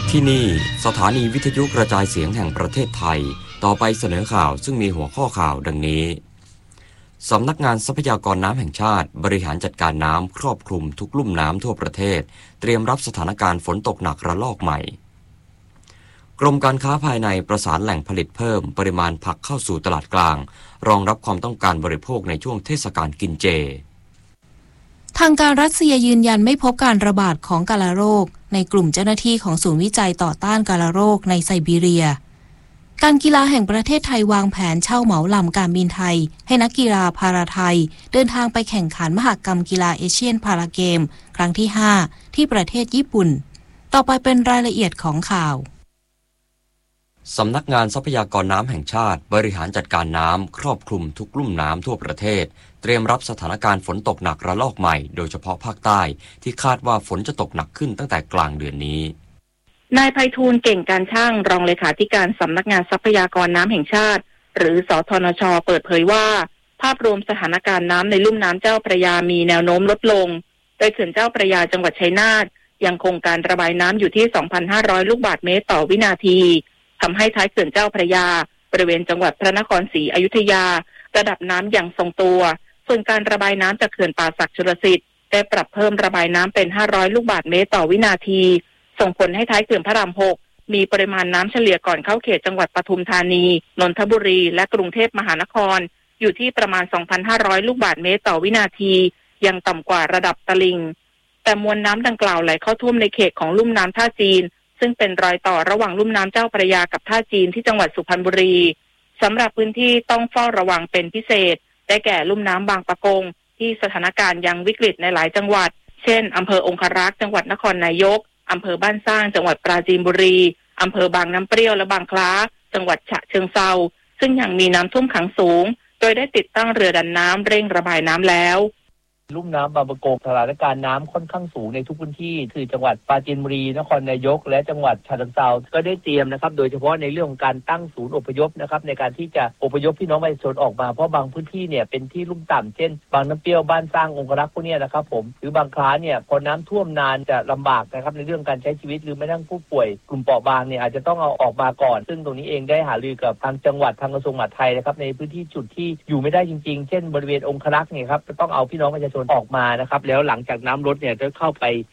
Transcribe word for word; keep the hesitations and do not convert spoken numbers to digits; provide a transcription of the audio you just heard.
ที่นี่สถานีวิทยุกระจายเสียงแห่งประเทศไทยต่อไปเสนอข่าวซึ่งมีหัวข้อข่าวดังนี้สำนักงานทรัพยากรน้ำแห่งชาติบริหารจัดการน้ำครอบคลุมทุกลุ่มน้ำทั่วประเทศเตรียมรับสถานการณ์ฝนตกหนักระลอกใหม่กรมการค้าภายในประสานแหล่งผลิตเพิ่มปริมาณผักเข้าสู่ตลาดกลางรองรับความต้องการบริโภคในช่วงเทศกาลกินเจทางการรัสเซียยืนยันไม่พบการระบาดของกาฬโรคในกลุ่มเจ้าหน้าที่ของศูนย์วิจัยต่อต้านกาฬโรคในไซบีเรียการกีฬาแห่งประเทศไทยวางแผนเช่าเหมาลำการบินไทยให้นักกีฬาพาราไทยเดินทางไปแข่งขันมหกรรมกีฬาเอเชียนพาราเกมครั้งที่ห้าที่ประเทศญี่ปุ่นต่อไปเป็นรายละเอียดของข่าวสำนักงานทรัพยากรน้ำแห่งชาติบริหารจัดการน้ำครอบคลุมทุกลุ่มน้ำทั่วประเทศเตรียมรับสถานการณ์ฝนตกหนักระลอกใหม่โดยเฉพาะภาคใต้ที่คาดว่าฝนจะตกหนักขึ้นตั้งแต่กลางเดือนนี้นายไพฑูรย์เก่งการช่างรองเลขาธิการสำนักงานทรัพยากรน้ำแห่งชาติหรือสทนช.เปิดเผยว่าภาพรวมสถานการณ์น้ำในลุ่มน้ำเจ้าพระยามีแนวโน้มลดลงโดยเขื่อนเจ้าพระยาจังหวัดชัยนาทยังคงการระบายน้ำอยู่ที่ สองพันห้าร้อย ลูกบาศก์เมตรต่อวินาทีทำให้ท้ายเขื่อนเจ้าพระยาบริเวณจังหวัดพระนครศรีอยุธยาระดับน้ำยังทรงตัวส่วนการระบายน้ำจากเขื่อนป่าสักชลสิทธิ์ได้ปรับเพิ่มระบายน้ำเป็นห้าร้อยลูกบาศก์เมตรต่อวินาทีส่งผลให้ท้ายเขื่อนพระรามหกมีปริมาณน้ำเฉลี่ยก่อนเข้าเขตจังหวัดปทุมธานีนนทบุรีและกรุงเทพมหานครอยู่ที่ประมาณ สองพันห้าร้อย ลูกบาศก์เมตรต่อวินาทียังต่ำกว่าระดับตลิ่งแต่มวลน้ำดังกล่าวไหลเข้าท่วมในเขตของลุ่มน้ำท่าจีนซึ่งเป็นรอยต่อระหว่างลุ่มน้ำเจ้าพระยากับท่าจีนที่จังหวัดสุพรรณบุรีสำหรับพื้นที่ต้องเฝ้าระวังเป็นพิเศษได้แก่ลุ่มน้ำบางปะกงที่สถานการณ์ยังวิกฤตในหลายจังหวัดเช่นอำเภอองครักษ์จังหวัดนครนายกอำเภอบ้านสร้างจังหวัดปราจีนบุรีอำเภอบางน้ำเปรี้ยวและบางคล้าจังหวัดฉะเชิงเทราซึ่งยังมีน้ำท่วมขังสูงโดยได้ติดตั้งเรือดันน้ำเร่งระบายน้ำแล้วลุ่มน้ำบางปะกงสถานการณ์น้ำค่อนข้างสูงในทุกพื้นที่คือจังหวัดปราจีนบุรีนครนายกและจังหวัดฉะเชิงเทราก็ได้เตรียมนะครับโดยเฉพาะในเรื่องของการตั้งศูนย์อพยพนะครับในการที่จะอพยพพี่น้องประชาชนออกมาเพราะบางพื้นที่เนี่ยเป็นที่ลุ่มต่ำเช่นบางน้ำเปรี้ยวบ้านสร้างองครักษ์พวกนี้นะครับผมหรือบางคล้าเนี่ยพอน้ำท่วมนานจะลำบากนะครับในเรื่องการใช้ชีวิตหรือแม้กระทั่งผู้ป่วยกลุ่มเปราะบางเนี่ยอาจจะต้องเอาออกมาก่อนซึ่งตรงนี้เองได้หารือกับทางจังหวัดทางกระทรวงมหาดไทยนะครับในพื้นที่จุดที่อยู่ไม่ได้จริงๆเช่นบริเวณองครักษ์เนี่ยครับจะต้องเอาพี่น้องประชาชนออกมานะครับแล้วหลังจากน้ำลดเนี่ยจะเข้าไป